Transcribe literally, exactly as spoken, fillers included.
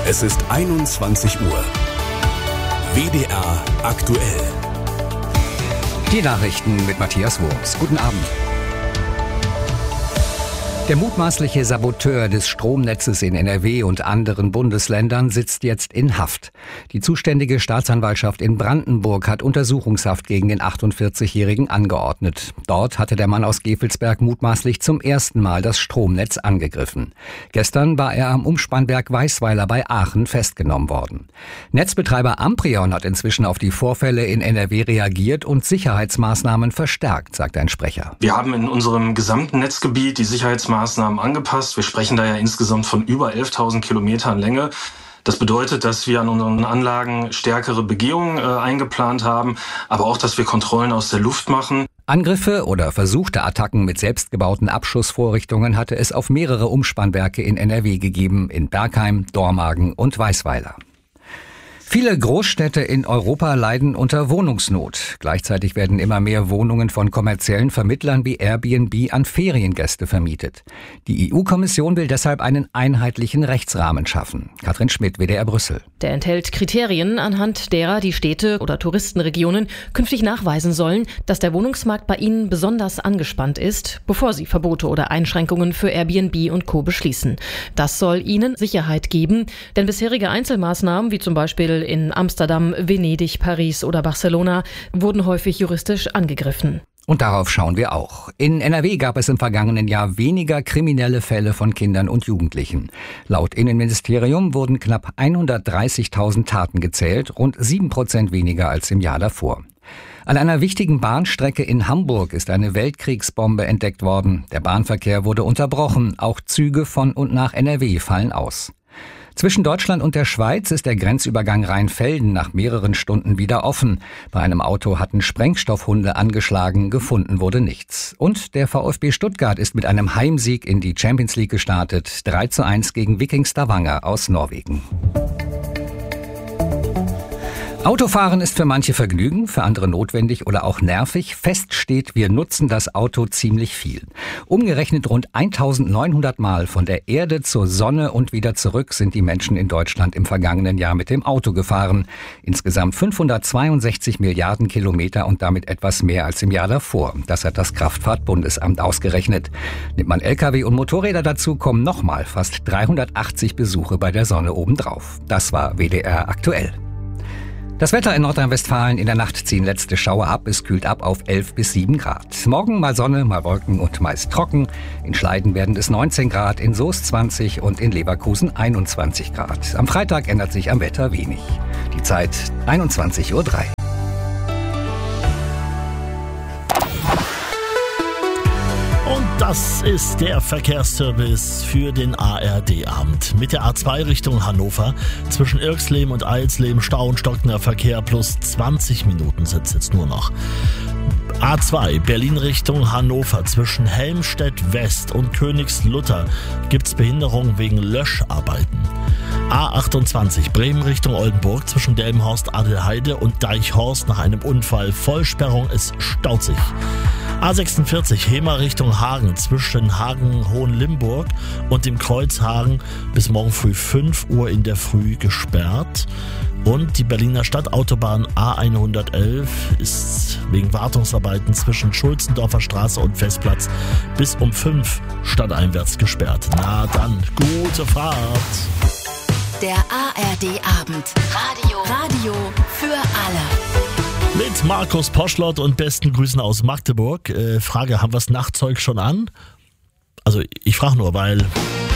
Es ist einundzwanzig Uhr. W D R aktuell. Die Nachrichten mit Matthias Wurms. Guten Abend. Der mutmaßliche Saboteur des Stromnetzes in N R W und anderen Bundesländern sitzt jetzt in Haft. Die zuständige Staatsanwaltschaft in Brandenburg hat Untersuchungshaft gegen den achtundvierzigjährigen angeordnet. Dort hatte der Mann aus Gevelsberg mutmaßlich zum ersten Mal das Stromnetz angegriffen. Gestern war er am Umspannwerk Weisweiler bei Aachen festgenommen worden. Netzbetreiber Amprion hat inzwischen auf die Vorfälle in N R W reagiert und Sicherheitsmaßnahmen verstärkt, sagt ein Sprecher. Wir haben in unserem gesamten Netzgebiet die Sicherheitsmaßnahmen Maßnahmen angepasst. Wir sprechen da ja insgesamt von über elftausend Kilometern Länge. Das bedeutet, dass wir an unseren Anlagen stärkere Begehungen äh, eingeplant haben, aber auch, dass wir Kontrollen aus der Luft machen. Angriffe oder versuchte Attacken mit selbstgebauten Abschussvorrichtungen hatte es auf mehrere Umspannwerke in N R W gegeben, in Bergheim, Dormagen und Weisweiler. Viele Großstädte in Europa leiden unter Wohnungsnot. Gleichzeitig werden immer mehr Wohnungen von kommerziellen Vermittlern wie Airbnb an Feriengäste vermietet. Die E U-Kommission will deshalb einen einheitlichen Rechtsrahmen schaffen. Katrin Schmidt, W D R Brüssel. Der enthält Kriterien, anhand derer die Städte oder Touristenregionen künftig nachweisen sollen, dass der Wohnungsmarkt bei ihnen besonders angespannt ist, bevor sie Verbote oder Einschränkungen für Airbnb und Co. beschließen. Das soll ihnen Sicherheit geben, denn bisherige Einzelmaßnahmen, wie zum Beispiel in Amsterdam, Venedig, Paris oder Barcelona, wurden häufig juristisch angegriffen. Und darauf schauen wir auch. In N R W gab es im vergangenen Jahr weniger kriminelle Fälle von Kindern und Jugendlichen. Laut Innenministerium wurden knapp hundertdreißigtausend Taten gezählt, rund sieben Prozent weniger als im Jahr davor. An einer wichtigen Bahnstrecke in Hamburg ist eine Weltkriegsbombe entdeckt worden. Der Bahnverkehr wurde unterbrochen. Auch Züge von und nach N R W fallen aus. Zwischen Deutschland und der Schweiz ist der Grenzübergang Rheinfelden nach mehreren Stunden wieder offen. Bei einem Auto hatten Sprengstoffhunde angeschlagen, gefunden wurde nichts. Und der VfB Stuttgart ist mit einem Heimsieg in die Champions League gestartet. drei zu eins gegen Viking Stavanger aus Norwegen. Autofahren ist für manche Vergnügen, für andere notwendig oder auch nervig. Fest steht, wir nutzen das Auto ziemlich viel. Umgerechnet rund eintausendneunhundert Mal von der Erde zur Sonne und wieder zurück sind die Menschen in Deutschland im vergangenen Jahr mit dem Auto gefahren. Insgesamt fünfhundertzweiundsechzig Milliarden Kilometer und damit etwas mehr als im Jahr davor. Das hat das Kraftfahrtbundesamt ausgerechnet. Nimmt man L K W und Motorräder dazu, kommen nochmal fast dreihundertachtzig Besuche bei der Sonne obendrauf. Das war W D R aktuell. Das Wetter in Nordrhein-Westfalen: in der Nacht ziehen letzte Schauer ab, es kühlt ab auf elf bis sieben Grad. Morgen mal Sonne, mal Wolken und meist trocken. In Schleiden werden es neunzehn Grad, in Soest zwanzig und in Leverkusen einundzwanzig Grad. Am Freitag ändert sich am Wetter wenig. Die Zeit einundzwanzig Uhr drei. Das ist der Verkehrsservice für den A R D-Abend. Mit der A zwei Richtung Hannover zwischen Irxleben und Eilsleben Stau und stockender Verkehr, plus zwanzig Minuten sind es jetzt nur noch. A zwei Berlin Richtung Hannover zwischen Helmstedt West und Königslutter gibt's Behinderung wegen Löscharbeiten. A achtundzwanzig Bremen Richtung Oldenburg zwischen Delmenhorst, Adelheide und Deichhorst nach einem Unfall. Vollsperrung, es staut sich. A sechsundvierzig Hemer Richtung Hagen zwischen Hagen-Hohenlimburg und dem Kreuz Hagen bis morgen früh fünf Uhr in der Früh gesperrt. Und die Berliner Stadtautobahn A hundertelf ist wegen Wartungsarbeiten zwischen Schulzendorfer Straße und Festplatz bis um fünf stadteinwärts gesperrt. Na dann, gute Fahrt! Der A R D-Abend. Radio. Radio für alle. Mit Markus Poschlott und besten Grüßen aus Magdeburg. Äh, Frage, haben wir das Nachtzeug schon an? Also ich frage nur, weil